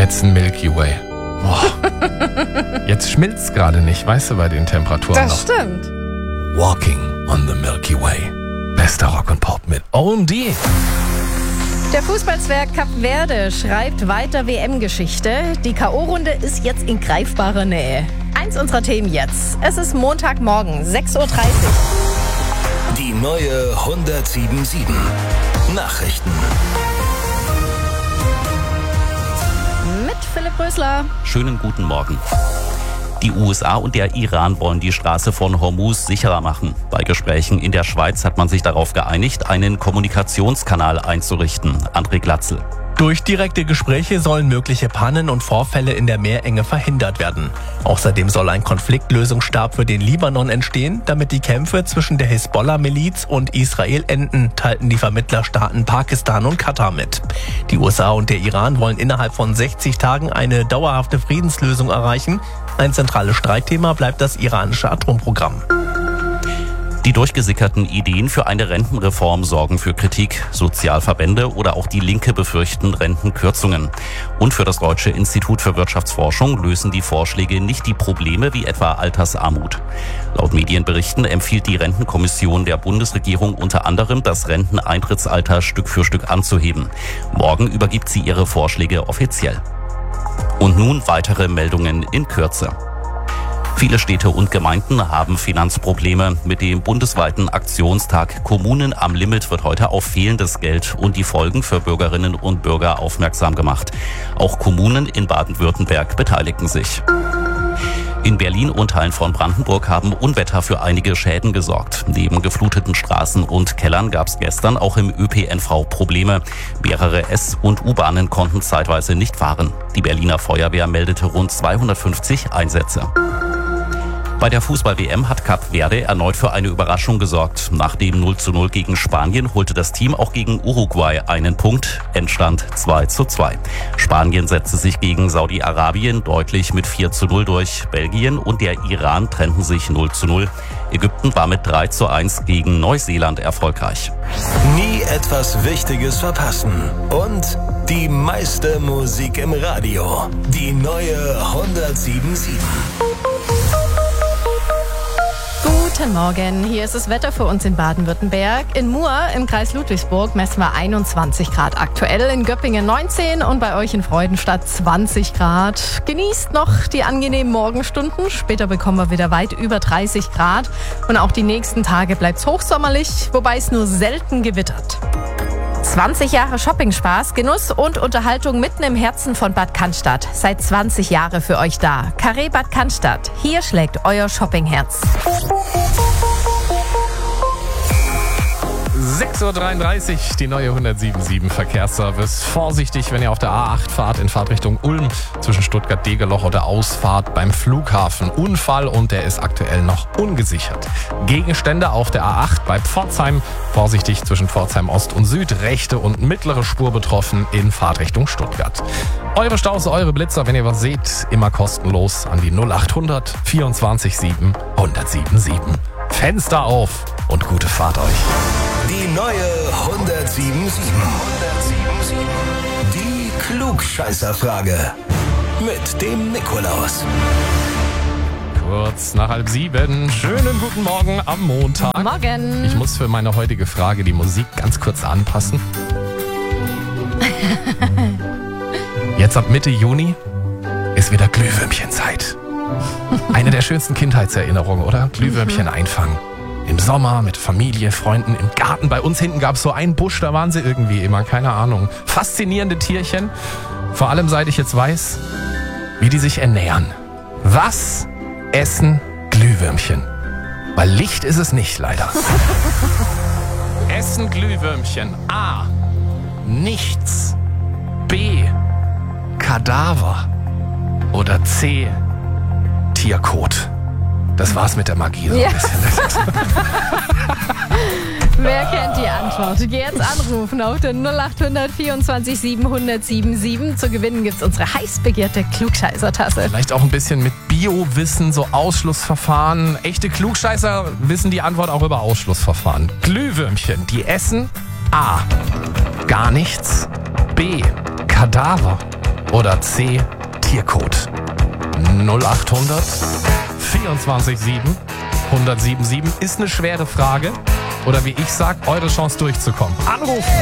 letzten Milky Way. Boah. Jetzt schmilzt gerade nicht, weißt du, bei den Temperaturen noch. Das stimmt. Walking on the Milky Way. Bester Rock und Pop mit OMD. Der Fußballzwerg Kap Verde schreibt weiter WM-Geschichte. Die K.O.-Runde ist jetzt in greifbarer Nähe. Eins unserer Themen jetzt. Es ist Montagmorgen, 6:30 Uhr. Die neue 107.7 Nachrichten. Mit Philipp Rösler. Schönen guten Morgen. Die USA und der Iran wollen die Straße von Hormuz sicherer machen. Bei Gesprächen in der Schweiz hat man sich darauf geeinigt, einen Kommunikationskanal einzurichten. André Glatzel. Durch direkte Gespräche sollen mögliche Pannen und Vorfälle in der Meerenge verhindert werden. Außerdem soll ein Konfliktlösungsstab für den Libanon entstehen, damit die Kämpfe zwischen der Hisbollah-Miliz und Israel enden, teilten die Vermittlerstaaten Pakistan und Katar mit. Die USA und der Iran wollen innerhalb von 60 Tagen eine dauerhafte Friedenslösung erreichen. Ein zentrales Streitthema bleibt das iranische Atomprogramm. Die durchgesickerten Ideen für eine Rentenreform sorgen für Kritik. Sozialverbände oder auch die Linke befürchten Rentenkürzungen. Und für das Deutsche Institut für Wirtschaftsforschung lösen die Vorschläge nicht die Probleme wie etwa Altersarmut. Laut Medienberichten empfiehlt die Rentenkommission der Bundesregierung unter anderem, das Renteneintrittsalter Stück für Stück anzuheben. Morgen übergibt sie ihre Vorschläge offiziell. Und nun weitere Meldungen in Kürze. Viele Städte und Gemeinden haben Finanzprobleme. Mit dem bundesweiten Aktionstag Kommunen am Limit wird heute auf fehlendes Geld und die Folgen für Bürgerinnen und Bürger aufmerksam gemacht. Auch Kommunen in Baden-Württemberg beteiligen sich. In Berlin und Teilen von Brandenburg haben Unwetter für einige Schäden gesorgt. Neben gefluteten Straßen und Kellern gab es gestern auch im ÖPNV Probleme. Mehrere S- und U-Bahnen konnten zeitweise nicht fahren. Die Berliner Feuerwehr meldete rund 250 Einsätze. Bei der Fußball-WM hat Kap Verde erneut für eine Überraschung gesorgt. Nach dem 0:0 gegen Spanien holte das Team auch gegen Uruguay einen Punkt. Endstand 2:2. Spanien setzte sich gegen Saudi-Arabien deutlich mit 4:0 durch. Belgien und der Iran trennten sich 0:0. Ägypten war mit 3:1 gegen Neuseeland erfolgreich. Nie etwas Wichtiges verpassen. Und die meiste Musik im Radio. Die neue 107.7. Guten Morgen, hier ist das Wetter für uns in Baden-Württemberg. In Mur im Kreis Ludwigsburg messen wir 21 Grad aktuell, in Göppingen 19 und bei euch in Freudenstadt 20 Grad. Genießt noch die angenehmen Morgenstunden, später bekommen wir wieder weit über 30 Grad. Und auch die nächsten Tage bleibt es hochsommerlich, wobei es nur selten gewittert. 20 Jahre Shopping-Spaß, Genuss und Unterhaltung mitten im Herzen von Bad Cannstatt. Seit 20 Jahren für euch da. Carré Bad Cannstatt. Hier schlägt euer Shoppingherz. 6:33 Uhr, die neue 107.7 Verkehrsservice. Vorsichtig, wenn ihr auf der A8 fahrt, in Fahrtrichtung Ulm, zwischen Stuttgart-Degeloch oder Ausfahrt beim Flughafen. Unfall und der ist aktuell noch ungesichert. Gegenstände auf der A8 bei Pforzheim. Vorsichtig zwischen Pforzheim Ost und Süd, rechte und mittlere Spur betroffen in Fahrtrichtung Stuttgart. Eure Staus, eure Blitzer, wenn ihr was seht, immer kostenlos an die 0800 24 7 1077. Fenster auf und gute Fahrt euch. Die neue 107.7. Die Klugscheißerfrage. Mit dem Nikolaus. Kurz nach 6:30. Schönen guten Morgen am Montag. Morgen. Ich muss für meine heutige Frage die Musik ganz kurz anpassen. Jetzt ab Mitte Juni ist wieder Glühwürmchenzeit. Eine der schönsten Kindheitserinnerungen, oder? Glühwürmchen einfangen. Im Sommer mit Familie, Freunden, im Garten. Bei uns hinten gab es so einen Busch, da waren sie irgendwie immer, keine Ahnung. Faszinierende Tierchen. Vor allem seit ich jetzt weiß, wie die sich ernähren. Was essen Glühwürmchen? Weil Licht ist es nicht, leider. Essen Glühwürmchen A. Nichts. B. Kadaver. Oder C. Tierkot. Das war's mit der Magie. So ein bisschen. Wer kennt die Antwort? Jetzt anrufen auf den 0800 24 700 Zu gewinnen gibt's unsere heiß begehrte Klugscheißer-Tasse. Vielleicht auch ein bisschen mit Bio-Wissen, so Ausschlussverfahren. Echte Klugscheißer wissen die Antwort auch über Ausschlussverfahren. Glühwürmchen, die essen A. Gar nichts. B. Kadaver. oder C. Tiercode? 0800 24 7 1077 ist eine schwere Frage. Oder wie ich sag, eure Chance durchzukommen. Anrufen!